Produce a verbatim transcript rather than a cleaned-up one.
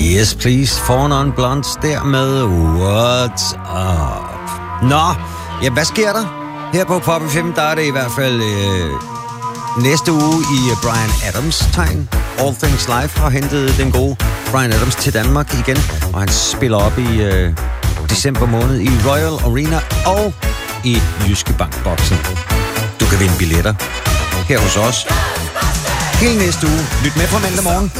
Yes, please. Four Non Blondes der med What's Up. Nå, ja, hvad sker der? Her på Pop F M, der er det i hvert fald øh, næste uge i Bryan Adams-tegn. All Things Live har hentet den gode Bryan Adams til Danmark igen, og han spiller op i øh, december måned i Royal Arena og i Jyske Bank-boksen. Du kan vinde billetter her hos os. Helt næste uge. Lyt med fra mandag morgen.